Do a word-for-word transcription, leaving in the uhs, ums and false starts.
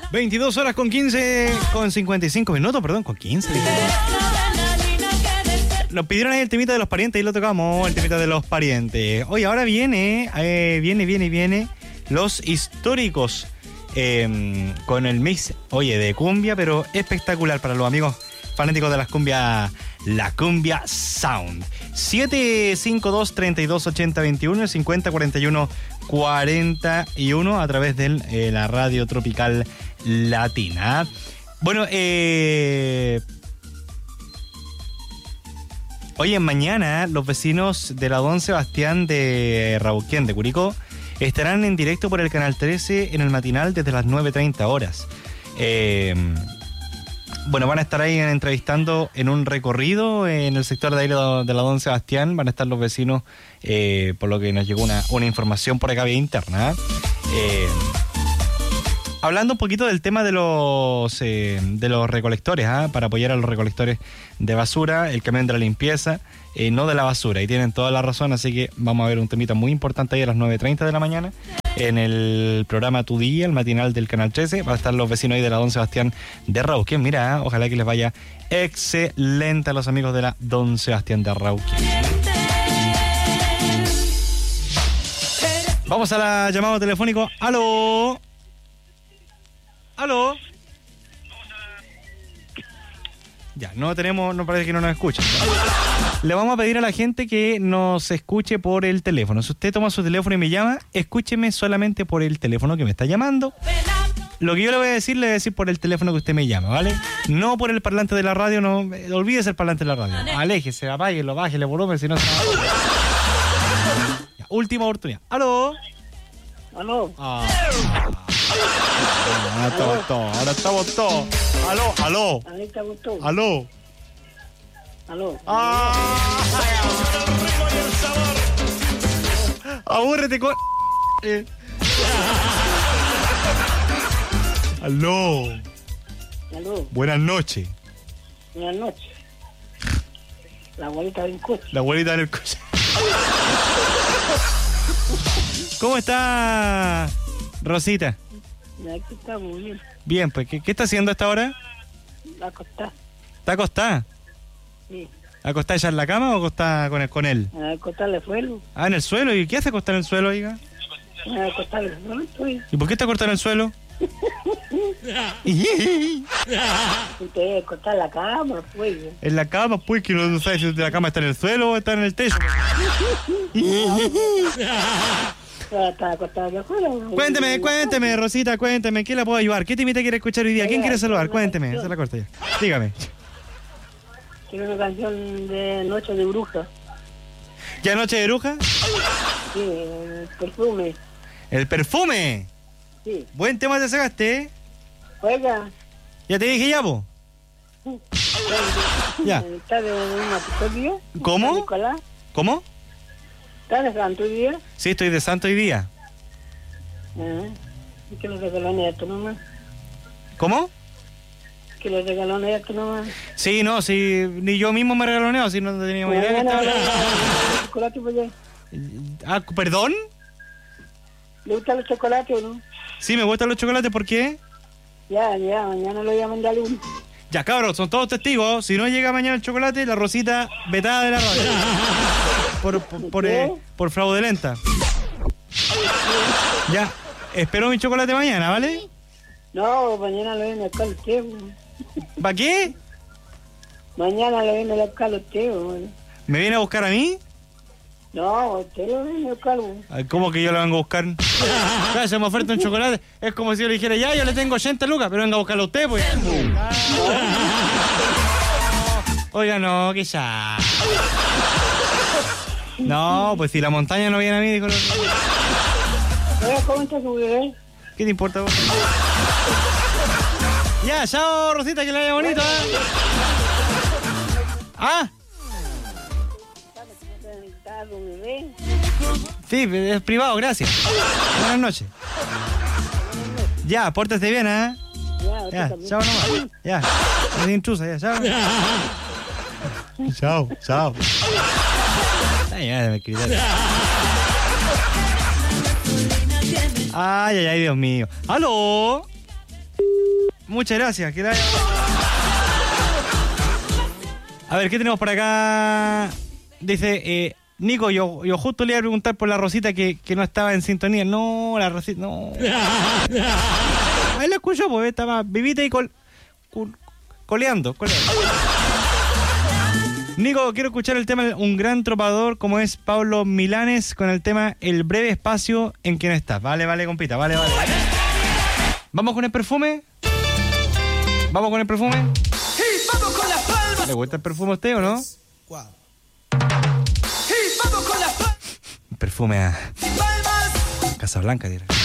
veintidós horas con quince, con cincuenta y cinco minutos, perdón, con quince. Nos pidieron ahí el temita de los parientes y lo tocamos, el temita de los parientes. Oye, ahora viene, eh, viene, viene, viene los históricos eh, con el mix, oye, de cumbia, pero espectacular para los amigos fanáticos de las cumbias, la cumbia sound. siete cinco dos, tres dos, ocho cero dos uno, cincuenta cuarenta y uno cuarenta y uno a través de eh, la radio tropical latina. Bueno, eh... oye, mañana los vecinos de la Don Sebastián de Rauquén, de Curicó, estarán en directo por el Canal trece en el matinal desde las nueve treinta horas. Eh... Bueno, van a estar ahí entrevistando en un recorrido en el sector de ahí de la Don Sebastián. Van a estar los vecinos, eh, por lo que nos llegó una, una información por acá vía interna. Eh, hablando un poquito del tema de los eh, de los recolectores, ¿eh? Para apoyar a los recolectores de basura, el camión de la limpieza, eh, no de la basura. Y tienen toda la razón, así que vamos a ver un temita muy importante ahí a las nueve treinta de la mañana. En el programa Tu Día, el matinal del Canal trece, van a estar los vecinos ahí de la Don Sebastián de Rauquén. Mira, ojalá que les vaya excelente a los amigos de la Don Sebastián de Rauquén. Vamos a la llamada telefónico. ¡Aló! ¡Aló! Ya, no tenemos, no parece que no nos escuchen. Le vamos a pedir a la gente que nos escuche por el teléfono. Si usted toma su teléfono y me llama, escúcheme solamente por el teléfono que me está llamando. Lo que yo le voy a decir, le voy a decir por el teléfono que usted me llama, ¿vale? No por el parlante de la radio, no, olvídese el parlante de la radio. Aléjese, apáguelo, bájele el volumen, si no se va a... Ya, última oportunidad. ¿Aló? ¿Aló? Ah. Ahora estamos todos, ahora estamos todos. Aló, aló. Ahí estamos todos. Aló. Aló. Ah, abúrrete con... Eh. Aló. Aló. Buenas noches. Buenas noches. La abuelita del coche. La abuelita del coche. ¿Cómo está, Rosita? Aquí está muy bien. Bien, pues, ¿qué, qué está haciendo a esta hora? Acostada. ¿Está acostada? Sí. ¿Acostada ella en la cama o acostada con él? Con él? A acostarle suelo. Ah, en el suelo. ¿Y qué hace acostar en el suelo, oiga? A acostarle suelo, pues. ¿Y por qué está acostada en el suelo? Usted acostar en la cama, pues. En la cama, pues, que no sabe si la cama está en el suelo o está en el techo. Está acostada de afuera. Cuénteme, cuénteme, Rosita, cuénteme, ¿qué la puedo ayudar? ¿Qué temita quiere escuchar hoy día? ¿Quién quiere saludar? Cuénteme, se la corta ya. Dígame. Quiero una canción de Noche de Bruja. ¿Ya Noche de Bruja? Sí, el perfume. El perfume. Sí. Buen tema te sacaste, ¿eh? Oiga. Ya te dije ya, po. Ya. ¿Está de una pistolía? ¿Cómo? Nicolás. ¿Cómo? ¿Está de santo hoy día? Sí, estoy de santo hoy día. Ah, ¿y qué le regaló a tu mamá? ¿Cómo? ¿Qué le regaló a tu mamá? Sí, no, sí, ni yo mismo me regaloneo, si no teníamos idea que estaba... ¿Chocolate por allá? Ah, ¿perdón? ¿Le gustan los chocolates o no? Sí, me gustan los chocolates, ¿por qué? Ya, ya, mañana lo voy a mandar uno. Ya, cabros, son todos testigos. Si no llega mañana el chocolate, la Rosita vetada de la radio. Por, por, por, eh, por fraudulenta. Ya, espero mi chocolate mañana, ¿vale? No, mañana lo viene a buscar usted. ¿Para qué? Mañana lo viene a buscar usted. ¿No? ¿Me viene a buscar a mí? No, usted lo viene a buscar. Ay, ¿cómo que yo lo vengo a buscar? Claro, se me oferta un chocolate. Es como si yo le dijera, ya, yo le tengo ochenta lucas, pero venga a buscarlo a usted, pues. Ah. Oiga, no, que ya. No, pues si la montaña no viene a mí, dijo. Oiga, ¿cómo está su bebé? ¿Qué te importa vos? Ya, chao, Rosita, que le vaya bonito, ¿eh? ¿Ah? Sí, es privado, gracias. Buenas noches. Ya, pórtese bien, ¿eh? Ya, chao nomás. Ya, no es intrusa, ya, chao. Chao, chao. Ay, ay, me quería. Ay, ay, ay, Dios mío. ¡Aló! Muchas gracias. Que la... A ver, ¿qué tenemos por acá? Dice, eh, Nico, yo, yo justo le iba a preguntar por la Rosita que, que no estaba en sintonía. No, la Rosita, no. Ahí la escucho, pues estaba vivita y col, col, coleando, coleando. Nico, quiero escuchar el tema de un gran tropador como es Pablo Milanes con el tema El breve espacio en que no estás. Vale, vale, compita, vale, vale. ¿Vamos con el perfume? ¿Vamos con el perfume? Vamos con las palmas. ¿Le gusta el perfume a usted o no? Vamos con las palmas. Perfume a Palmas. Casablanca, dirá.